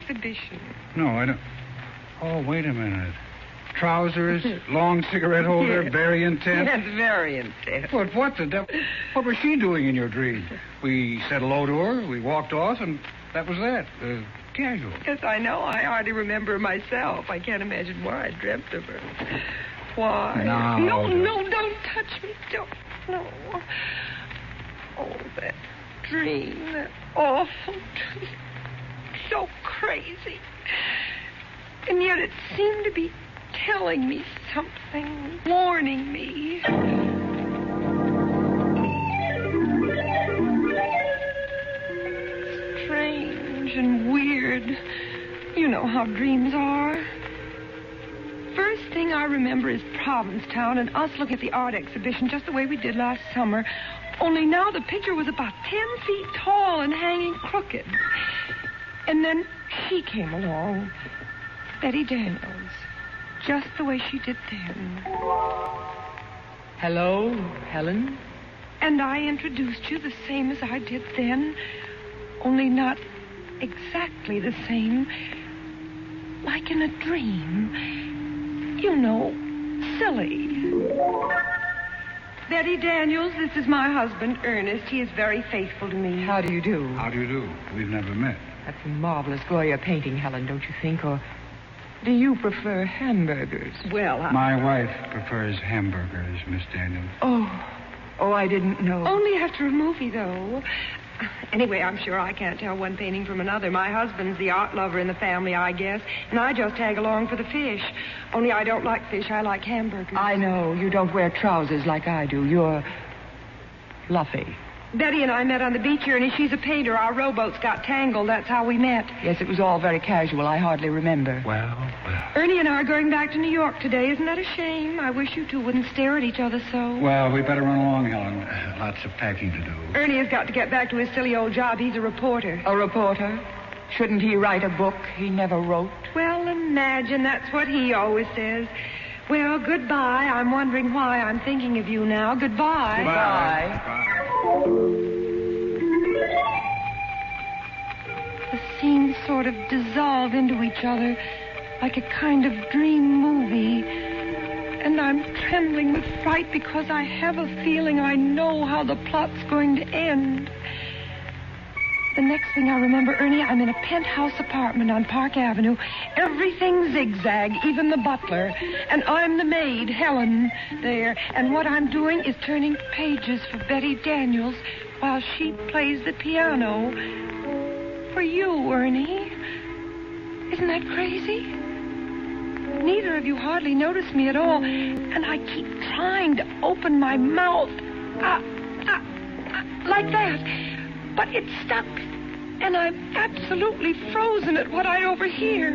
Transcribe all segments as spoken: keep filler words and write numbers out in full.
exhibition. No, I don't. Oh, wait a minute. Trousers, long cigarette holder, Yes. very intense. Yes, very intense. But what the devil? What was she doing in your dream? We said hello to her, we walked off, and that was that. Uh, casual. Yes, I know. I hardly remember myself. I can't imagine why I dreamt of her. Why? No, no, don't. no, don't touch me. Don't. No. Oh, that dream. That awful dream. So crazy. And yet it seemed to be telling me something, warning me. Strange and weird. You know how dreams are. First thing I remember is Provincetown and us looking at the art exhibition just the way we did last summer. Only now the picture was about ten feet tall and hanging crooked. And then she came along. Betty Daniels. Just the way she did then. Hello, Helen. And I introduced you the same as I did then, only not exactly the same. Like in a dream. You know, silly. Betty Daniels, this is my husband, Ernest. He is very faithful to me. How do you do? How do you do? We've never met. That's a marvelous Goya painting, Helen, don't you think? Or do you prefer hamburgers? Well, I... My wife prefers hamburgers, Miss Daniels. Oh, oh, I didn't know. Only after a movie, though. Anyway, I'm sure I can't tell one painting from another. My husband's the art lover in the family, I guess, and I just tag along for the fish. Only I don't like fish. I like hamburgers. I know. You don't wear trousers like I do. You're fluffy. Betty and I met on the beach here, and she's a painter. Our rowboats got tangled. That's how we met. Yes, it was all very casual. I hardly remember. Well, well. Ernie and I are going back to New York today. Isn't that a shame? I wish you two wouldn't stare at each other so. Well, we better run along, Helen. Uh, lots of packing to do. Ernie has got to get back to his silly old job. He's a reporter. A reporter? Shouldn't he write a book he never wrote? Well, imagine. That's what he always says. Well, goodbye. I'm wondering why I'm thinking of you now. Goodbye. Goodbye. Goodbye. The scenes sort of dissolve into each other like a kind of dream movie. And I'm trembling with fright because I have a feeling I know how the plot's going to end. The next thing I remember, Ernie, I'm in a penthouse apartment on Park Avenue. Everything zigzag, even the butler. And I'm the maid, Helen, there. And what I'm doing is turning pages for Betty Daniels while she plays the piano. For you, Ernie. Isn't that crazy? Neither of you hardly notice me at all. And I keep trying to open my mouth. Uh, uh, uh, like that. But it's stuck, and I'm absolutely frozen at what I overhear.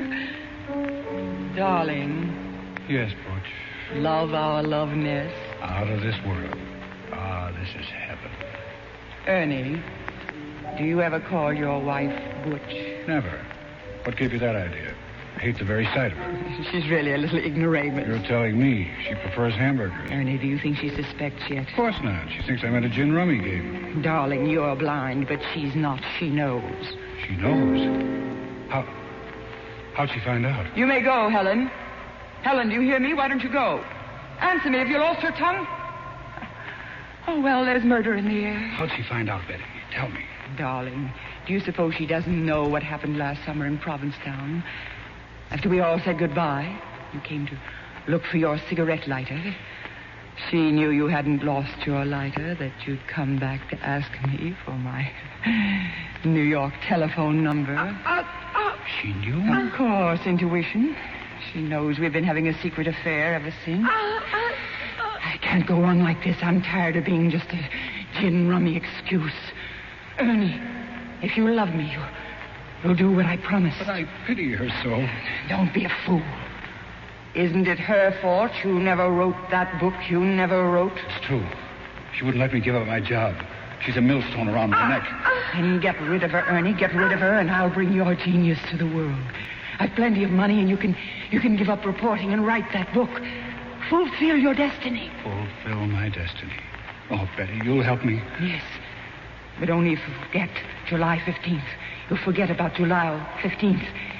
Darling. Yes, Butch. Love our loveness. Out of this world. Ah, this is heaven. Ernie, do you ever call your wife Butch? Never. What gave you that idea? I hate the very sight of her. She's really a little ignoramus. You're telling me she prefers hamburgers. Ernie, do you think she suspects yet? Of course not. She thinks I'm at a gin rummy game. Darling, you're blind, but she's not. She knows. She knows? How... How'd she find out? You may go, Helen. Helen, do you hear me? Why don't you go? Answer me. Have you lost your tongue? Oh, well, there's murder in the air. How'd she find out, Betty? Tell me. Darling, do you suppose she doesn't know what happened last summer in Provincetown? After we all said goodbye, you came to look for your cigarette lighter. She knew you hadn't lost your lighter, that you'd come back to ask me for my New York telephone number. Uh, uh, uh, She knew? Of course, intuition. She knows we've been having a secret affair ever since. uh, uh, I can't go on like this. I'm tired of being just a gin rummy excuse. Ernie, if you love me, you... You'll do what I promised. But I pity her so. Don't be a fool. Isn't it her fault you never wrote that book you never wrote? It's true. She wouldn't let me give up my job. She's a millstone around my neck. Then get rid of her, Ernie. Get rid of her, and I'll bring your genius to the world. I've plenty of money, and you can you can give up reporting and write that book. Fulfill your destiny. Fulfill my destiny. Oh, Betty, you'll help me. Yes. But only if you forget July fifteenth. You'll forget about July fifteenth.